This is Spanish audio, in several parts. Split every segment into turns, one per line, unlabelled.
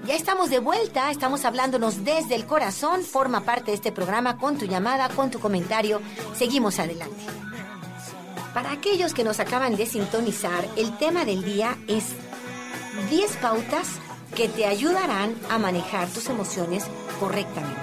Ya estamos de vuelta, estamos hablándonos desde el corazón. Forma parte de este programa con tu llamada, con tu comentario. Seguimos adelante. Para aquellos que nos acaban de sintonizar, el tema del día es 10 pautas que te ayudarán a manejar tus emociones correctamente.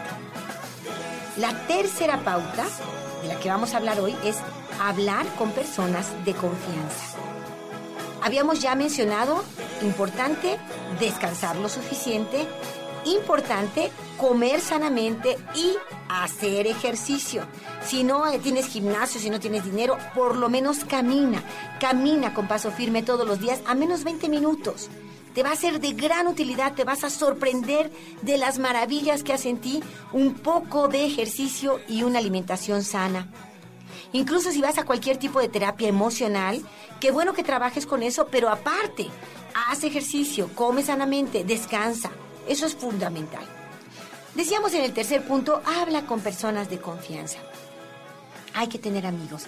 La tercera pauta de la que vamos a hablar hoy es hablar con personas de confianza. Habíamos ya mencionado, importante, descansar lo suficiente, importante, comer sanamente y hacer ejercicio. Si no tienes gimnasio, si no tienes dinero, por lo menos camina. Camina con paso firme todos los días, a menos 20 minutos. Te va a ser de gran utilidad, te vas a sorprender de las maravillas que hace en ti un poco de ejercicio y una alimentación sana. Incluso si vas a cualquier tipo de terapia emocional, qué bueno que trabajes con eso, pero aparte, haz ejercicio, come sanamente, descansa. Eso es fundamental. Decíamos en el tercer punto, habla con personas de confianza. Hay que tener amigos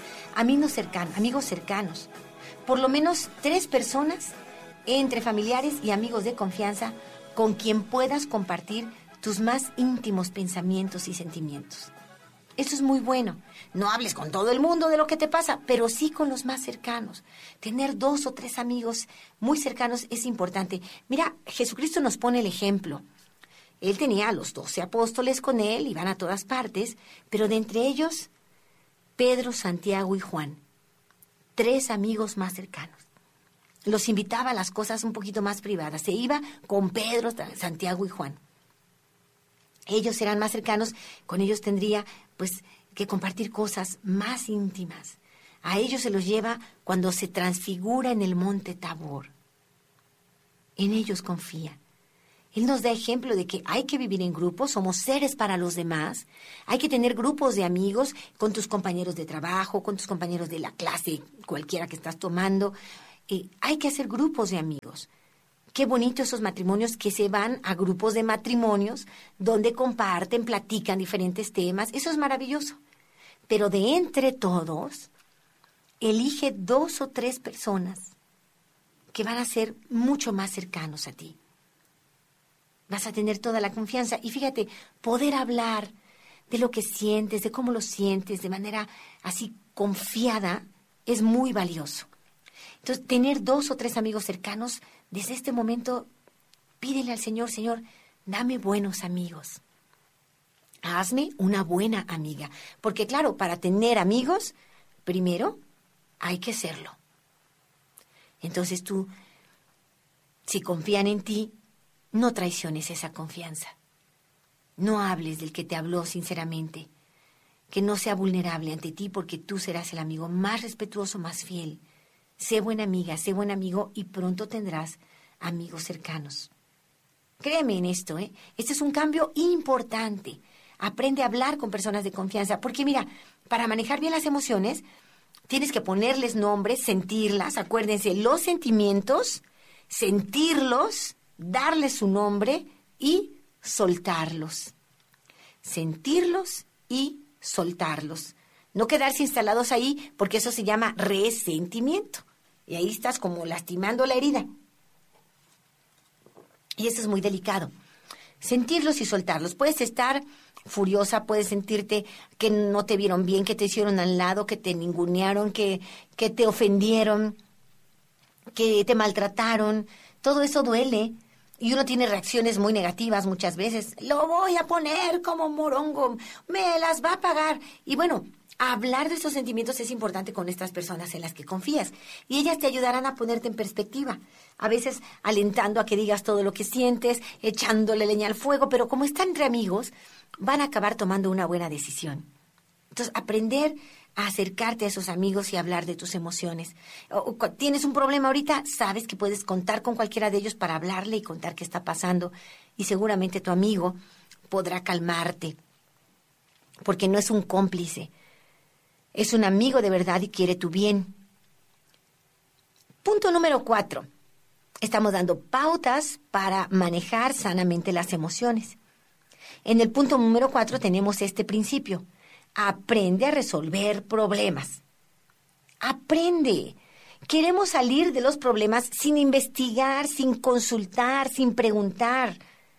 cercanos. Por lo menos 3 personas entre familiares y amigos de confianza con quien puedas compartir tus más íntimos pensamientos y sentimientos. Eso es muy bueno. No hables con todo el mundo de lo que te pasa, pero sí con los más cercanos. Tener 2 o 3 amigos muy cercanos es importante. Mira, Jesucristo nos pone el ejemplo. Él tenía a los 12 apóstoles con él, iban a todas partes, pero de entre ellos, Pedro, Santiago y Juan. 3 amigos más cercanos. Los invitaba a las cosas un poquito más privadas. Se iba con Pedro, Santiago y Juan. Ellos eran más cercanos, con ellos tendría pues que compartir cosas más íntimas. A ellos se los lleva cuando se transfigura en el monte Tabor. En ellos confía. Él nos da ejemplo de que hay que vivir en grupos, somos seres para los demás. Hay que tener grupos de amigos con tus compañeros de trabajo, con tus compañeros de la clase, cualquiera que estás tomando. Hay que hacer grupos de amigos. Qué bonito esos matrimonios que se van a grupos de matrimonios donde comparten, platican diferentes temas. Eso es maravilloso. Pero de entre todos, elige 2 o 3 personas que van a ser mucho más cercanos a ti. Vas a tener toda la confianza. Y fíjate, poder hablar de lo que sientes, de cómo lo sientes, de manera así confiada, es muy valioso. Entonces, tener 2 o 3 amigos cercanos, desde este momento, pídele al Señor, Señor, dame buenos amigos. Hazme una buena amiga. Porque claro, para tener amigos, primero hay que serlo. Entonces tú, si confían en ti, no traiciones esa confianza. No hables del que te habló sinceramente. Que no sea vulnerable ante ti porque tú serás el amigo más respetuoso, más fiel. Sé buena amiga, sé buen amigo y pronto tendrás amigos cercanos. Créeme en esto, ¿eh? Este es un cambio importante. Aprende a hablar con personas de confianza. Porque mira, para manejar bien las emociones, tienes que ponerles nombres, sentirlas. Acuérdense, los sentimientos, sentirlos, darles su nombre y soltarlos. Sentirlos y soltarlos. No quedarse instalados ahí porque eso se llama resentimiento. Y ahí estás como lastimando la herida. Y eso es muy delicado. Sentirlos y soltarlos. Puedes estar furiosa, puedes sentirte que no te vieron bien, que te hicieron al lado, que te ningunearon, que te ofendieron, que te maltrataron. Todo eso duele. Y uno tiene reacciones muy negativas muchas veces. Lo voy a poner como morongo, me las va a pagar. Y bueno, hablar de esos sentimientos es importante con estas personas en las que confías. Y ellas te ayudarán a ponerte en perspectiva. A veces alentando a que digas todo lo que sientes, echándole leña al fuego. Pero como están entre amigos, van a acabar tomando una buena decisión. Entonces, aprender a acercarte a esos amigos y hablar de tus emociones. Tienes un problema ahorita, sabes que puedes contar con cualquiera de ellos para hablarle y contar qué está pasando. Y seguramente tu amigo podrá calmarte. Porque no es un cómplice. Es un amigo de verdad y quiere tu bien. Punto número 4. Estamos dando pautas para manejar sanamente las emociones. En el punto número 4 tenemos este principio. Aprende a resolver problemas. Aprende. Queremos salir de los problemas sin investigar, sin consultar, sin preguntar.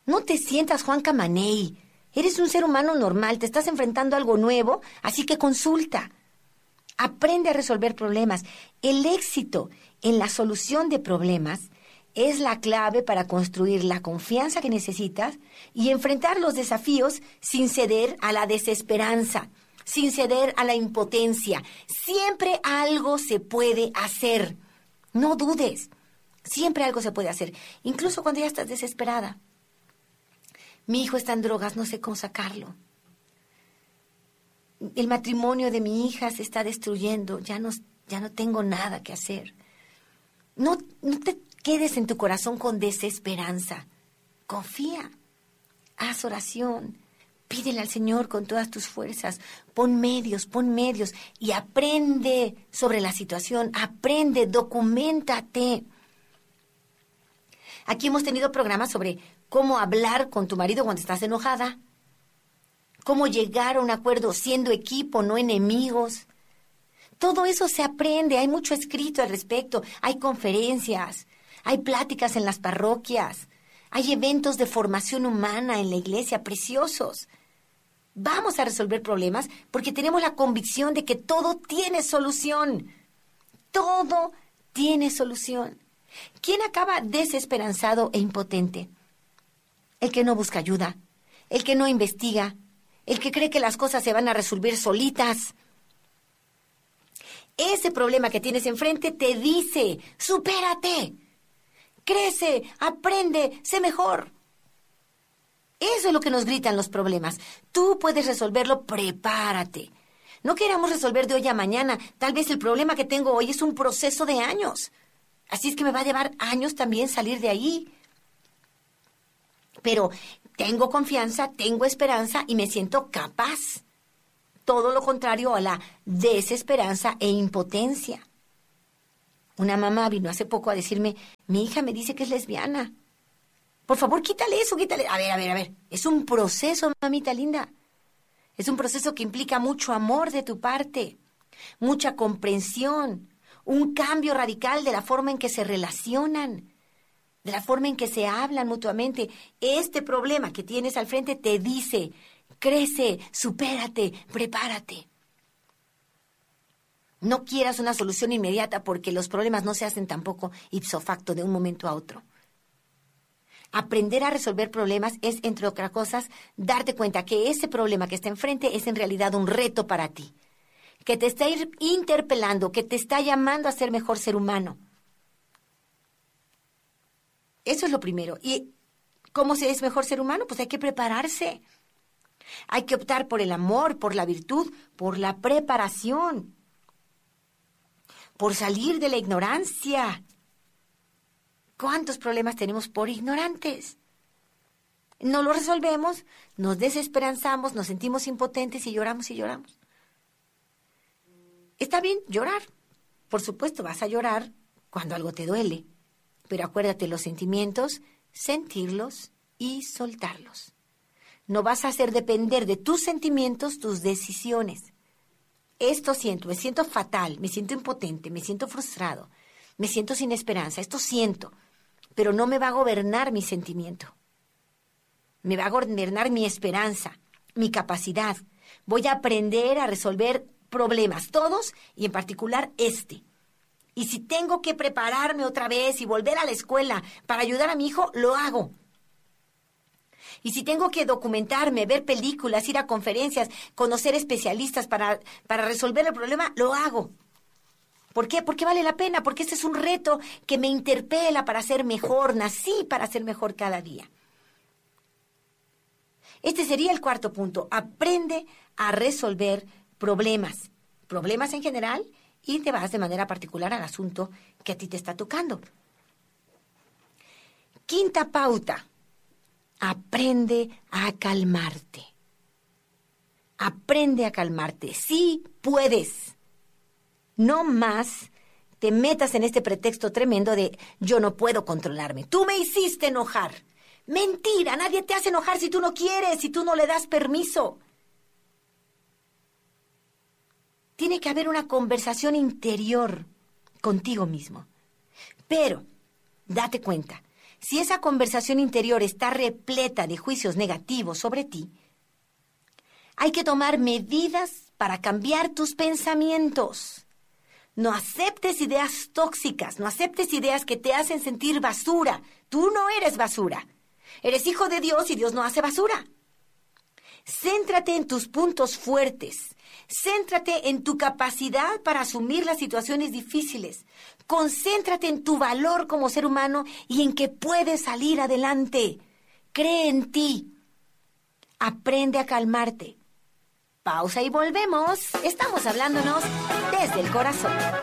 No te sientas Juan Camaney. Eres un ser humano normal, te estás enfrentando a algo nuevo, así que consulta. Aprende a resolver problemas. El éxito en la solución de problemas es la clave para construir la confianza que necesitas y enfrentar los desafíos sin ceder a la desesperanza, sin ceder a la impotencia. Siempre algo se puede hacer. No dudes. Siempre algo se puede hacer, incluso cuando ya estás desesperada. Mi hijo está en drogas, no sé cómo sacarlo. El matrimonio de mi hija se está destruyendo, ya no tengo nada que hacer. No te quedes en tu corazón con desesperanza. Confía, haz oración, pídele al Señor con todas tus fuerzas, pon medios y aprende sobre la situación, aprende, documéntate. Aquí hemos tenido programas sobre cómo hablar con tu marido cuando estás enojada, cómo llegar a un acuerdo siendo equipo, no enemigos. Todo eso se aprende, hay mucho escrito al respecto, hay conferencias, hay pláticas en las parroquias, hay eventos de formación humana en la iglesia preciosos. Vamos a resolver problemas porque tenemos la convicción de que todo tiene solución. Todo tiene solución. ¿Quién acaba desesperanzado e impotente? El que no busca ayuda, el que no investiga, el que cree que las cosas se van a resolver solitas. Ese problema que tienes enfrente te dice, supérate, crece, aprende, sé mejor. Eso es lo que nos gritan los problemas. Tú puedes resolverlo, prepárate. No queramos resolver de hoy a mañana. Tal vez el problema que tengo hoy es un proceso de años. Así es que me va a llevar años también salir de ahí. Pero tengo confianza, tengo esperanza y me siento capaz. Todo lo contrario a la desesperanza e impotencia. Una mamá vino hace poco a decirme, mi hija me dice que es lesbiana. Por favor, quítale eso, quítale. A ver. Es un proceso, mamita linda. Es un proceso que implica mucho amor de tu parte, mucha comprensión, un cambio radical de la forma en que se relacionan, de la forma en que se hablan mutuamente. Este problema que tienes al frente te dice, crece, supérate, prepárate. No quieras una solución inmediata porque los problemas no se hacen tampoco ipso facto de un momento a otro. Aprender a resolver problemas es, entre otras cosas, darte cuenta que ese problema que está enfrente es en realidad un reto para ti, que te está interpelando, que te está llamando a ser mejor ser humano. Eso es lo primero. ¿Y cómo se es mejor ser humano? Pues hay que prepararse. Hay que optar por el amor, por la virtud, por la preparación, por salir de la ignorancia. ¿Cuántos problemas tenemos por ignorantes? No lo resolvemos, nos desesperanzamos, nos sentimos impotentes y lloramos y lloramos. Está bien llorar. Por supuesto, vas a llorar cuando algo te duele. Pero acuérdate, los sentimientos, sentirlos y soltarlos. No vas a hacer depender de tus sentimientos tus decisiones. Esto siento, me siento fatal, me siento impotente, me siento frustrado, me siento sin esperanza. Esto siento, pero no me va a gobernar mi sentimiento. Me va a gobernar mi esperanza, mi capacidad. Voy a aprender a resolver problemas, todos y en particular este. Y si tengo que prepararme otra vez y volver a la escuela para ayudar a mi hijo, lo hago. Y si tengo que documentarme, ver películas, ir a conferencias, conocer especialistas para resolver el problema, lo hago. ¿Por qué? Porque vale la pena, porque este es un reto que me interpela para ser mejor, nací para ser mejor cada día. Este sería el cuarto punto. Aprende a resolver problemas. Problemas en general y te vas de manera particular al asunto que a ti te está tocando. Quinta pauta. Aprende a calmarte. Aprende a calmarte. Sí puedes. No más te metas en este pretexto tremendo de yo no puedo controlarme. Tú me hiciste enojar. Mentira, nadie te hace enojar si tú no quieres, si tú no le das permiso. Tiene que haber una conversación interior contigo mismo. Pero, date cuenta, si esa conversación interior está repleta de juicios negativos sobre ti, hay que tomar medidas para cambiar tus pensamientos. No aceptes ideas tóxicas, no aceptes ideas que te hacen sentir basura. Tú no eres basura. Eres hijo de Dios y Dios no hace basura. Céntrate en tus puntos fuertes. Céntrate en tu capacidad para asumir las situaciones difíciles. Concéntrate en tu valor como ser humano y en que puedes salir adelante. Cree en ti. Aprende a calmarte. Pausa y volvemos. Estamos hablándonos desde el corazón.